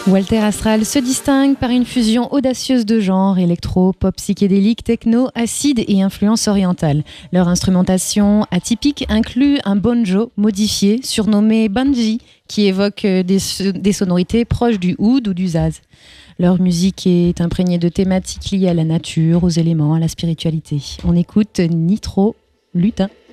Walter Astral se distingue par une fusion audacieuse de genres, électro, pop psychédélique, techno, acide et influence orientale. Leur instrumentation atypique inclut un banjo modifié surnommé banji qui évoque des sonorités proches du oud ou du zaz. Leur musique est imprégnée de thématiques liées à la nature, aux éléments, à la spiritualité. On écoute Nitro Lutin.